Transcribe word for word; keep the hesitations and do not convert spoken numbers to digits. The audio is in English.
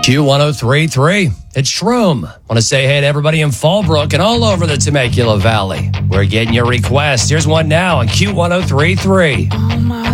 Q one oh three point three. It's Shroom. Want to say hey to everybody in Fallbrook and all over the Temecula Valley. We're getting your requests. Here's one now on Q one oh three point three. Oh my